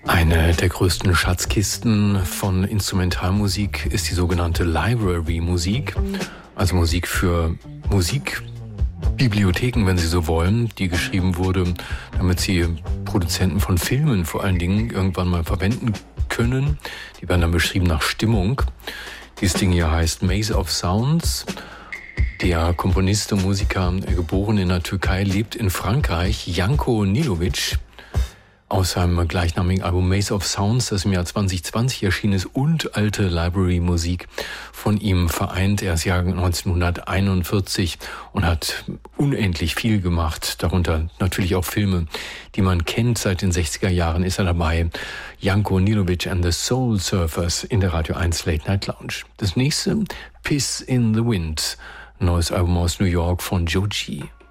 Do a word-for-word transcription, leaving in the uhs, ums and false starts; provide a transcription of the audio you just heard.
Eine der größten Schatzkisten von Instrumentalmusik ist die sogenannte Library-Musik, also Musik für Musikbibliotheken, wenn Sie so wollen, die geschrieben wurde, damit sie Produzenten von Filmen vor allen Dingen irgendwann mal verwenden können. Die werden dann beschrieben nach Stimmung. Dieses Ding hier heißt Maze of Sounds. Der Komponist und Musiker, geboren in der Türkei, lebt in Frankreich, Janko Nilovic, aus seinem gleichnamigen Album Maze of Sounds, das im Jahr zwanzig zwanzig erschienen ist, und alte Library-Musik von ihm vereint. Er ist Jahrgang neunzehnhunderteinundvierzig und hat unendlich viel gemacht, darunter natürlich auch Filme, die man kennt. Seit den sechziger Jahren ist er dabei. Janko Nilovic and the Soul Surfers in der Radio eins Late Night Lounge. Das nächste, Piss in the Wind, neues Album aus New York von Joe G.